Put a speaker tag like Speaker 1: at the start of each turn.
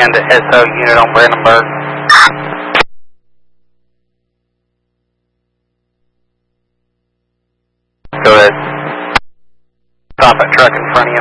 Speaker 1: command to SO unit on Brandenburg. Go ahead. Stop that truck in front of you.